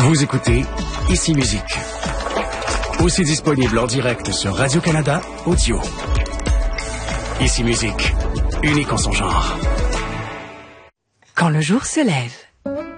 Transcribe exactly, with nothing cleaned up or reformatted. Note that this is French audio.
Vous écoutez Ici Musique. Aussi disponible en direct sur Radio-Canada Audio. Ici Musique, unique en son genre. Quand le jour se lève.